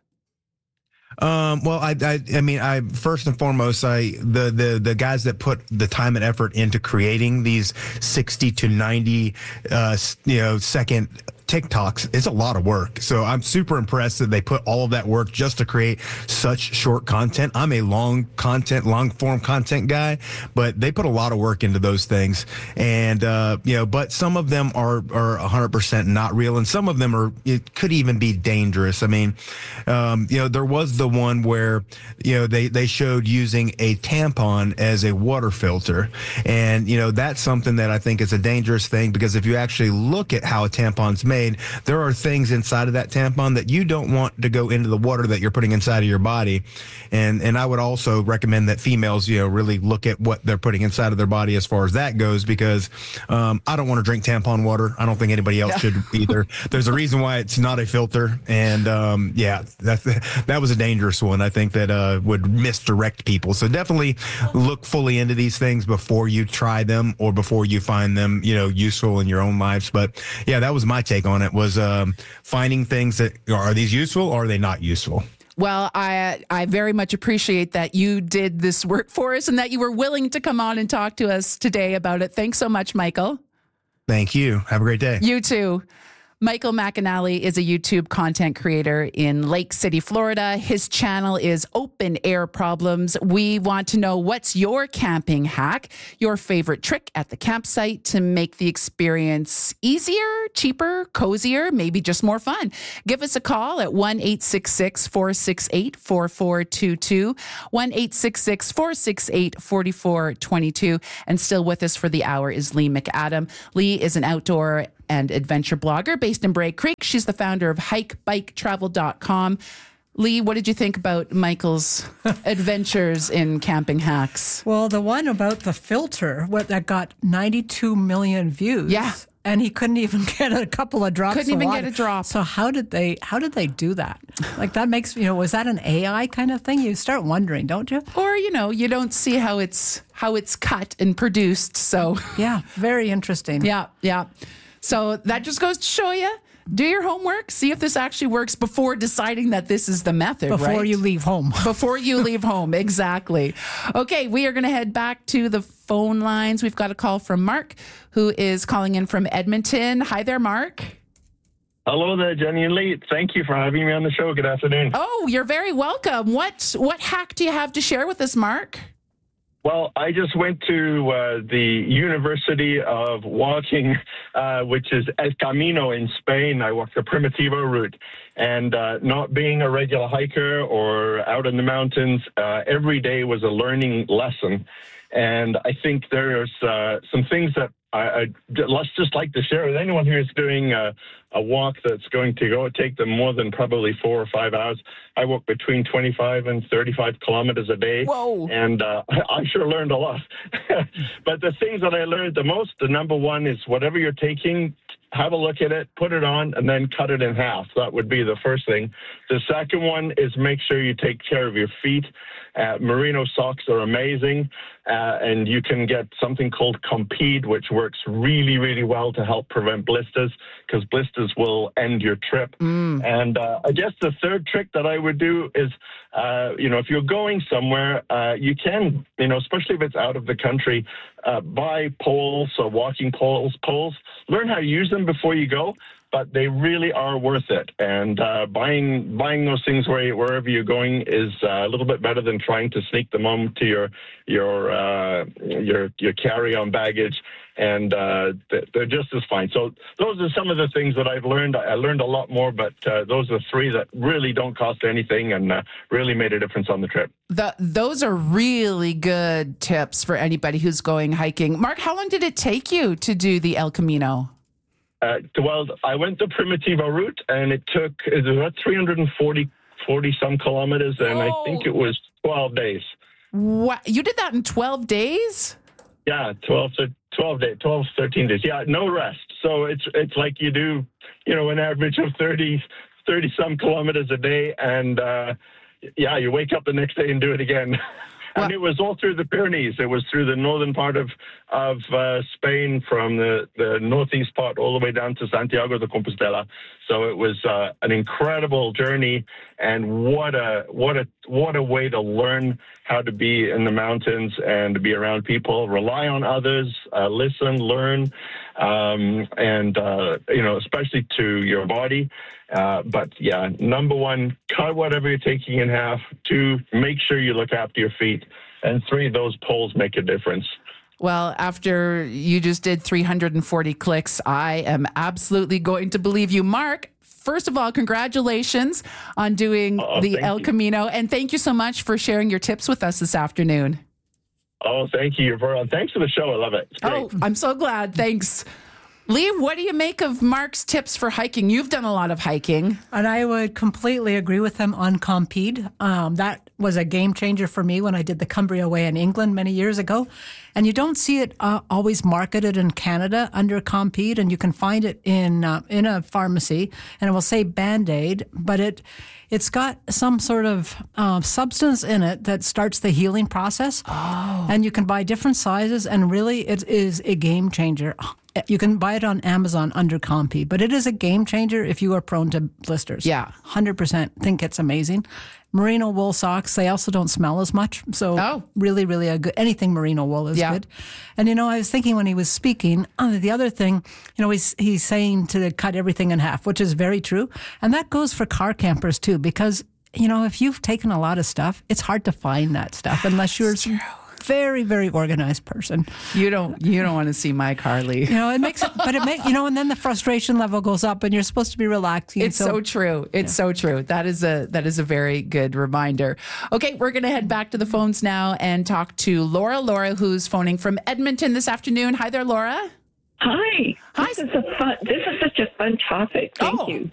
Well, I first and foremost, the guys that put the time and effort into creating these 60 to 90, second TikToks, it's a lot of work. So I'm super impressed that they put all of that work just to create such short content. I'm a long form content guy, but they put a lot of work into those things. And, but some of them are 100% not real. And some of them it could even be dangerous. I mean, there was the one where, they showed using a tampon as a water filter. And, that's something that I think is a dangerous thing, because if you actually look at how a tampon's made, there are things inside of that tampon that you don't want to go into the water that you're putting inside of your body. And I would also recommend that females, really look at what they're putting inside of their body as far as that goes, because I don't want to drink tampon water. I don't think anybody else should either. There's a reason why it's not a filter. And that was a dangerous one. I think that would misdirect people. So definitely look fully into these things before you try them or before you find them, useful in your own lives. But yeah, that was my take take on it was finding things that are these useful or are they not useful? Well, I very much appreciate that you did this work for us and that you were willing to come on and talk to us today about it. Thanks so much, Michael. Thank you. Have a great day. You too. Michael McAnally is a YouTube content creator in Lake City, Florida. His channel is Open Air Problems. We want to know, what's your camping hack, your favorite trick at the campsite to make the experience easier, cheaper, cozier, maybe just more fun. Give us a call at 1-866-468-4422, 1-866-468-4422. And still with us for the hour is Lee McAdam. Lee is an outdoor and adventure blogger based in Bray Creek. She's the founder of hikebiketravel.com. Lee, what did you think about Michael's adventures in camping hacks? Well, the one about the filter, that got 92 million views. Yeah. And he couldn't even get a couple of drops. Couldn't even get a drop. So how did they do that? Like, that makes, was that an AI kind of thing? You start wondering, don't you? Or, you don't see how it's cut and produced. So yeah, very interesting. Yeah. So that just goes to show you, do your homework, see if this actually works before deciding that this is the method, Before you leave home. Before you leave home, exactly. Okay, we are going to head back to the phone lines. We've got a call from Mark, who is calling in from Edmonton. Hi there, Mark. Hello there, Jenny and Lee. Thank you for having me on the show. Good afternoon. Oh, you're very welcome. What hack do you have to share with us, Mark? Well, I just went to the University of Walking, which is El Camino in Spain. I walked the Primitivo route. And not being a regular hiker or out in the mountains, every day was a learning lesson. And I think there's some things that I'd just like to share with anyone who's doing a walk that's going to take them more than probably 4 or 5 hours. I walk between 25 and 35 kilometers a day. Whoa. And I sure learned a lot. But the things that I learned the most, the number one is whatever you're taking, have a look at it, put it on, and then cut it in half. That would be the first thing. The second one is make sure you take care of your feet. Merino socks are amazing, and you can get something called Compeed, which works really, really well to help prevent blisters, because blisters will end your trip. And I guess the third trick that I would do is, if you're going somewhere, you can, especially if it's out of the country, buy poles or walking poles. Learn how to use them before you go, but they really are worth it. And buying those things wherever you're going is a little bit better than trying to sneak them on to your carry-on baggage. And they're just as fine. So those are some of the things that I've learned. I learned a lot more, but those are 3 that really don't cost anything and really made a difference on the trip. Those are really good tips for anybody who's going hiking. Mark, how long did it take you to do the El Camino? Well, I went the Primitivo route, and it was about 340 some kilometers, and I think it was 12 days. What? You did that in 12 days? Yeah, 12, 13 days. Yeah, no rest. So it's like you do, an average of 30 some kilometers a day, and you wake up the next day and do it again. And it was all through the Pyrenees. It was through the northern part of Spain, from the northeast part all the way down to Santiago de Compostela. So it was an incredible journey, and what a way to learn how to be in the mountains and to be around people, rely on others, listen, learn, and especially to your body. But yeah, number 1, cut whatever you're taking in half. 2, make sure you look after your feet. And 3, those poles make a difference. Well, after you just did 340 clicks, I am absolutely going to believe you. Mark, first of all, congratulations on doing the El Camino. And thank you so much for sharing your tips with us this afternoon. Oh, thank you. Thanks for the show. I love it. It's great. Oh, I'm so glad. Thanks. Lee, what do you make of Mark's tips for hiking? You've done a lot of hiking. And I would completely agree with him on Compeed. That was a game changer for me when I did the Cumbria Way in England many years ago. And you don't see it always marketed in Canada under Compeed, and you can find it in a pharmacy, and it will say Band-Aid, but it's got some sort of substance in it that starts the healing process. Oh. And you can buy different sizes, and really it is a game changer. You can buy it on Amazon under Compi, but it is a game changer if you are prone to blisters. Yeah. 100% think it's amazing. Merino wool socks, they also don't smell as much. So really, really a good, anything merino wool is good. And, I was thinking when he was speaking, the other thing, he's saying to cut everything in half, which is very true. And that goes for car campers too, because, if you've taken a lot of stuff, it's hard to find that stuff unless you're very, very organized person. You don't want to see my Carly. It makes it, but and then the frustration level goes up, and you're supposed to be relaxing. It's so true. It's so true. That is a very good reminder. Okay, we're going to head back to the phones now and talk to Laura. Laura, who's phoning from Edmonton this afternoon. Hi there, Laura. Hi. This is such a fun topic. Thank you.